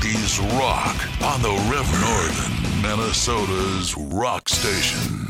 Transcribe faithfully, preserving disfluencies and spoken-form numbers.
nineties rock on the River, Northern Minnesota's rock station.